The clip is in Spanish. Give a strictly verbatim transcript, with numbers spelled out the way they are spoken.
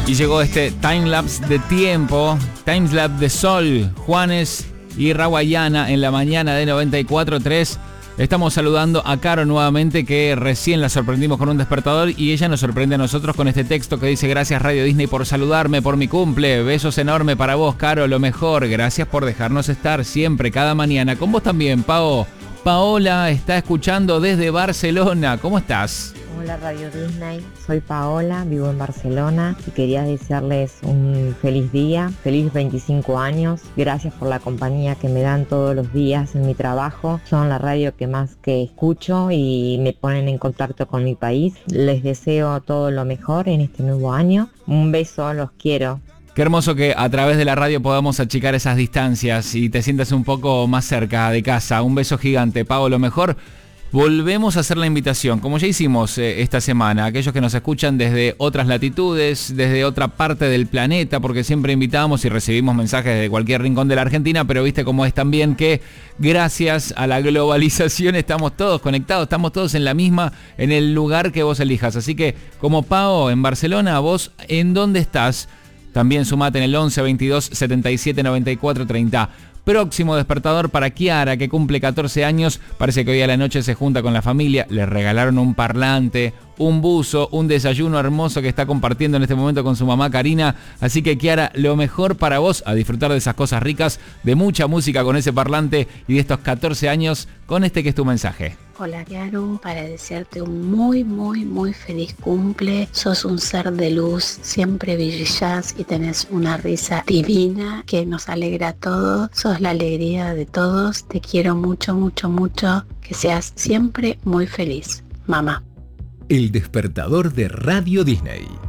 Y llegó este timelapse de tiempo, timelapse de sol, Juanes y Rawayana en la mañana de noventa y cuatro punto tres. Estamos saludando a Caro nuevamente, que recién la sorprendimos con un despertador y ella nos sorprende a nosotros con este texto que dice: gracias Radio Disney por saludarme por mi cumple, besos enormes para vos, Caro, lo mejor, gracias por dejarnos estar siempre, cada mañana, con vos también, Pao. Paola está escuchando desde Barcelona, ¿cómo estás? Hola Radio Disney, soy Paola, vivo en Barcelona y quería desearles un feliz día, feliz veinticinco años, gracias por la compañía que me dan todos los días en mi trabajo, son la radio que más que escucho y me ponen en contacto con mi país. Les deseo todo lo mejor en este nuevo año, un beso, los quiero. Qué hermoso que a través de la radio podamos achicar esas distancias y te sientas un poco más cerca de casa. Un beso gigante, Pau, lo mejor. Volvemos a hacer la invitación, como ya hicimos eh, esta semana, aquellos que nos escuchan desde otras latitudes, desde otra parte del planeta, porque siempre invitamos y recibimos mensajes de cualquier rincón de la Argentina, pero viste cómo es también que gracias a la globalización estamos todos conectados, estamos todos en la misma, en el lugar que vos elijas. Así que, como Pao en Barcelona, vos, ¿en dónde estás? También sumate en el once veintidós setenta y siete noventa y cuatro treinta. Próximo despertador para Kiara, que cumple catorce años. Parece que hoy a la noche se junta con la familia. Le regalaron un parlante, un buzo, un desayuno hermoso que está compartiendo en este momento con su mamá Karina. Así que, Kiara, lo mejor para vos, a disfrutar de esas cosas ricas, de mucha música con ese parlante y de estos catorce años con este que es tu mensaje. Hola Kiaru, para desearte un muy muy muy feliz cumple. Sos un ser de luz, siempre brillás y tenés una risa divina que nos alegra a todos. Sos la alegría de todos, te quiero mucho mucho mucho, que seas siempre muy feliz, mamá. El despertador de Radio Disney.